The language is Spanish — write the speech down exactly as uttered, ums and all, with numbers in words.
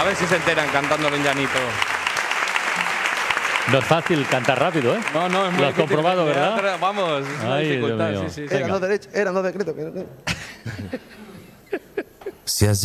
ver si se enteran cantándolo en llanito. No es fácil cantar rápido, ¿eh? No, no, es muy Lo has difícil. comprobado, Me da ¿verdad? otra- Vamos, es una Ay, Dios dificultad. mío. Sí, sí, sí. Eran dos derechos, eran dos decretos. Si has